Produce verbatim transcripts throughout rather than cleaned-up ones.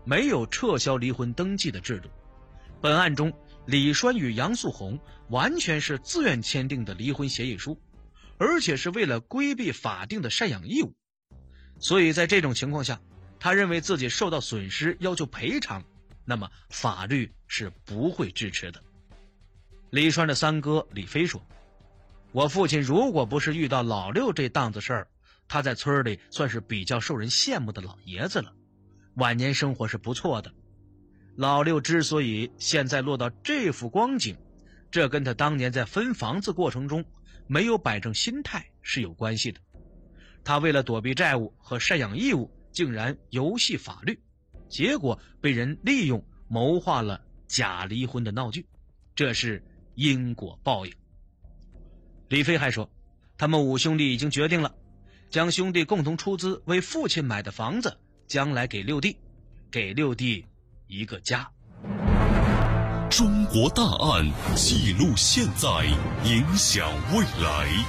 没有撤销离婚登记的制度。本案中，李栓与杨素红完全是自愿签订的离婚协议书，而且是为了规避法定的赡养义务。所以在这种情况下，他认为自己受到损失要求赔偿，那么法律是不会支持的。李栓的三哥李飞说，我父亲如果不是遇到老六这档子事儿，他在村里算是比较受人羡慕的老爷子了，晚年生活是不错的。老六之所以现在落到这副光景，这跟他当年在分房子过程中没有摆正心态是有关系的。他为了躲避债务和赡养义务，竟然游戏法律，结果被人利用谋划了假离婚的闹剧，这是因果报应。李飞还说，他们五兄弟已经决定了，将兄弟共同出资为父亲买的房子将来给六弟，给六弟一个家。 中国大案记录现在，影响未来。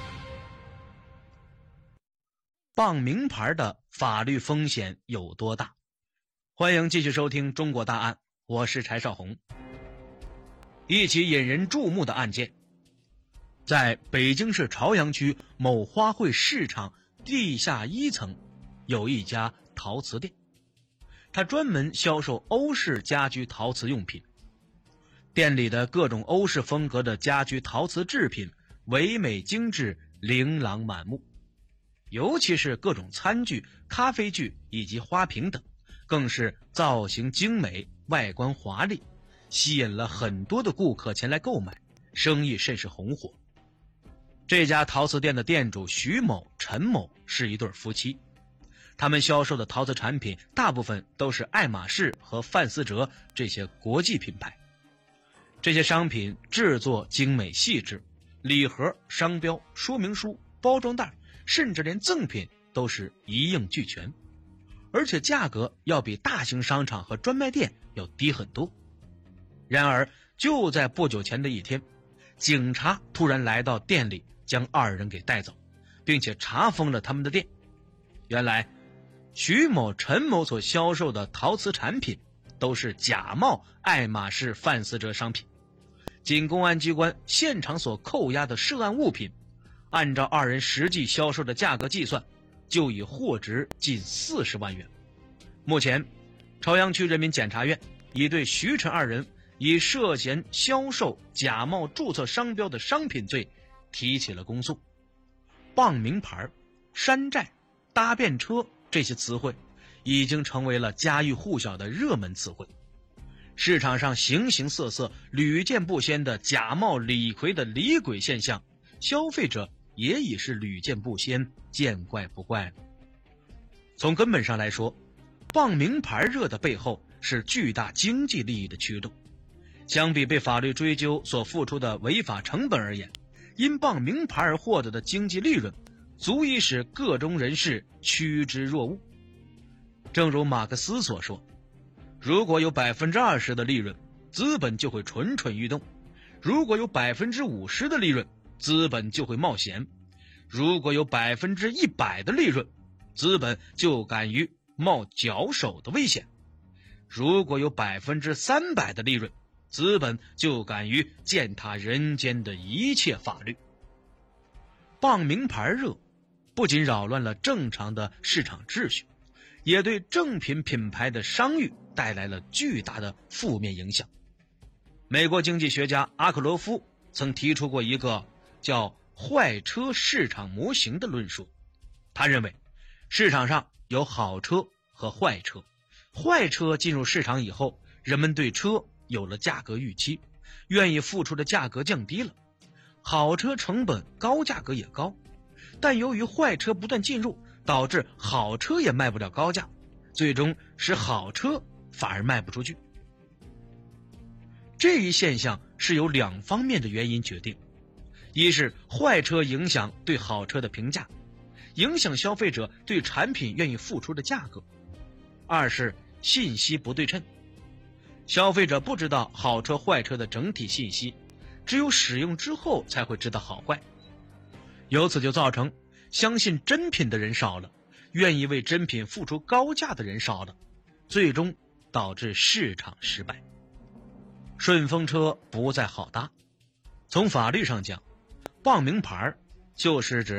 傍名牌的法律风险有多大？欢迎继续收听中国大案，我是柴少红。一起引人注目的案件，在北京市朝阳区某花卉市场地下一层有一家陶瓷店，它专门销售欧式家居陶瓷用品。店里的各种欧式风格的家居陶瓷制品唯美精致，琳琅满目，尤其是各种餐具、咖啡具以及花瓶等，更是造型精美，外观华丽，吸引了很多的顾客前来购买，生意甚是红火。这家陶瓷店的店主徐某、陈某是一对夫妻，他们销售的陶瓷产品大部分都是爱马仕和范思哲这些国际品牌。这些商品制作精美细致，礼盒、商标、说明书、包装袋，甚至连赠品都是一应俱全，而且价格要比大型商场和专卖店要低很多。然而就在不久前的一天，警察突然来到店里，将二人给带走，并且查封了他们的店。原来徐某、陈某所销售的陶瓷产品都是假冒爱马仕、范思哲商品。经公安机关现场所扣押的涉案物品，按照二人实际销售的价格计算，就已货值近四十万元。目前朝阳区人民检察院已对徐陈二人以涉嫌销售假冒注册商标的商品罪提起了公诉。傍名牌、山寨、搭便车这些词汇已经成为了家喻户晓的热门词汇。市场上形形色色、屡见不鲜的假冒李逵的李鬼现象，消费者也已是屡见不鲜，见怪不怪了。从根本上来说，傍名牌热的背后是巨大经济利益的驱动。相比被法律追究所付出的违法成本而言，因傍名牌而获得的经济利润足以使个中人士趋之若鹜。正如马克思所说，如果有 百分之二十 的利润，资本就会蠢蠢欲动；如果有 百分之五十 的利润，资本就会冒险；如果有 百分之百 的利润，资本就敢于冒绞手的危险；如果有 百分之三百 的利润，资本就敢于践踏人间的一切法律。傍名牌热不仅扰乱了正常的市场秩序，也对正品品牌的商誉带来了巨大的负面影响。美国经济学家阿克罗夫曾提出过一个叫坏车市场模型的论述。他认为市场上有好车和坏车，坏车进入市场以后，人们对车有了价格预期，愿意付出的价格降低了，好车成本高，价格也高，但由于坏车不断进入，导致好车也卖不了高价，最终使好车反而卖不出去。这一现象是由两方面的原因决定，一是坏车影响对好车的评价，影响消费者对产品愿意付出的价格；二是信息不对称，消费者不知道好车坏车的整体信息，只有使用之后才会知道好坏。由此就造成相信真品的人少了，愿意为真品付出高价的人少了，最终导致市场失败。顺风车不再好搭，从法律上讲，傍名牌就是指